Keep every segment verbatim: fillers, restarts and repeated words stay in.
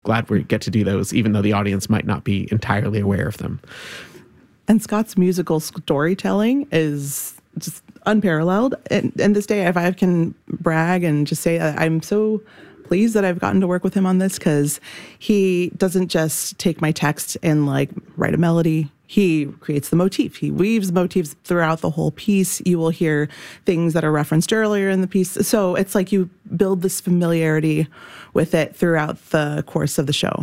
glad we get to do those, even though the audience might not be entirely aware of them. And Scott's musical storytelling is just unparalleled. And, and this day, if I can brag and just say that I'm so pleased that I've gotten to work with him on this, because he doesn't just take my text and like write a melody. He creates the motif. He weaves motifs throughout the whole piece. You will hear things that are referenced earlier in the piece. So it's like you build this familiarity with it throughout the course of the show.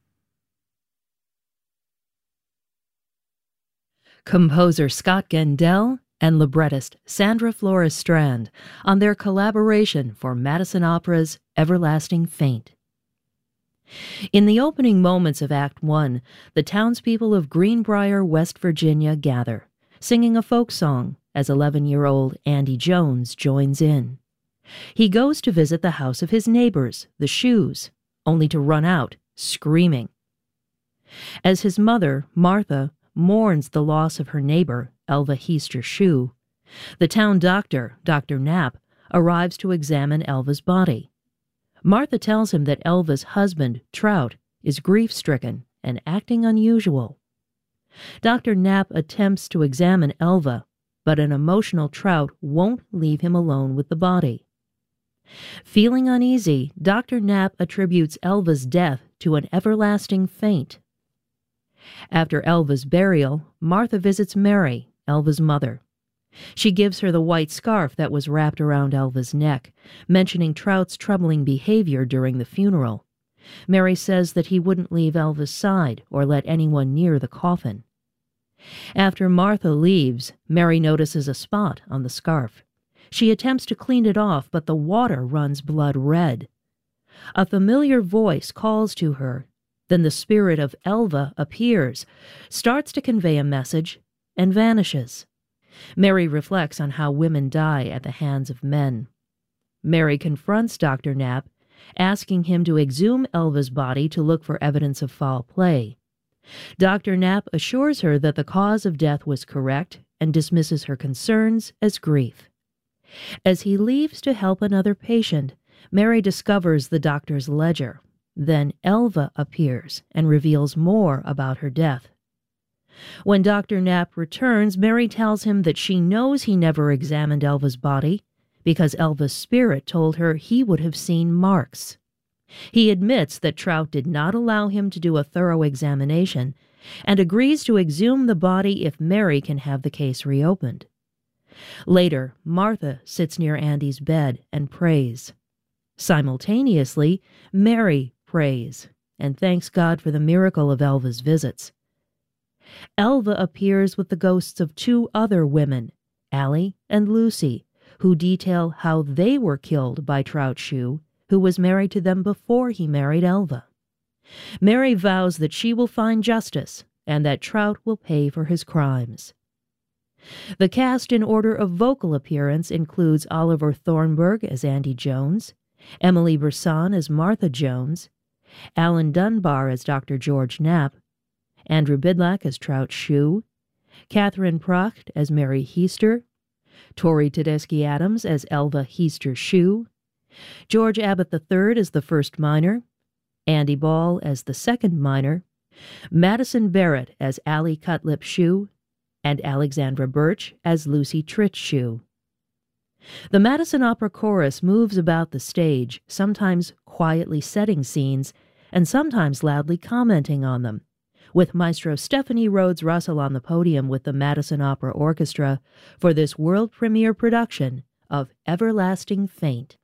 Composer Scott Gendell and librettist Sandra Flores Strand on their collaboration for Madison Opera's Everlasting Faint. In the opening moments of Act One, the townspeople of Greenbrier, West Virginia gather, singing a folk song as eleven-year-old Andy Jones joins in. He goes to visit the house of his neighbors, the Shoes, only to run out, screaming. As his mother, Martha, mourns the loss of her neighbor, Elva Heaster Shue, the town doctor, Doctor Knapp, arrives to examine Elva's body. Martha tells him that Elva's husband, Trout, is grief-stricken and acting unusual. Doctor Knapp attempts to examine Elva, but an emotional Trout won't leave him alone with the body. Feeling uneasy, Doctor Knapp attributes Elva's death to an everlasting faint. After Elva's burial, Martha visits Mary, Elva's mother. She gives her the white scarf that was wrapped around Elva's neck, mentioning Trout's troubling behavior during the funeral. Mary says that he wouldn't leave Elva's side or let anyone near the coffin. After Martha leaves, Mary notices a spot on the scarf. She attempts to clean it off, but the water runs blood red. A familiar voice calls to her. Then the spirit of Elva appears, starts to convey a message, and vanishes. Mary reflects on how women die at the hands of men. Mary confronts Doctor Knapp, asking him to exhume Elva's body to look for evidence of foul play. Doctor Knapp assures her that the cause of death was correct and dismisses her concerns as grief. As he leaves to help another patient, Mary discovers the doctor's ledger. Then Elva appears and reveals more about her death. When Doctor Knapp returns, Mary tells him that she knows he never examined Elva's body because Elva's spirit told her he would have seen marks. He admits that Trout did not allow him to do a thorough examination and agrees to exhume the body if Mary can have the case reopened. Later, Martha sits near Andy's bed and prays. Simultaneously, Mary prays and thanks God for the miracle of Elva's visits. Elva appears with the ghosts of two other women, Allie and Lucy, who detail how they were killed by Trout Shue, who was married to them before he married Elva. Mary vows that she will find justice and that Trout will pay for his crimes. The cast in order of vocal appearance includes Oliver Thornburg as Andy Jones, Emily Brisson as Martha Jones, Alan Dunbar as Doctor George Knapp, Andrew Bidlack as Trout Shue, Catherine Pracht as Mary Heaster, Tori Tedeschi Adams as Elva Heaster Shue, George Abbott the third as the first miner, Andy Ball as the second miner, Madison Barrett as Allie Cutlip Shue, and Alexandra Birch as Lucy Tritch Shue. The Madison Opera Chorus moves about the stage, sometimes quietly setting scenes, and sometimes loudly commenting on them, with Maestro Stephanie Rhodes Russell on the podium with the Madison Opera Orchestra for this world premiere production of Everlasting Faint.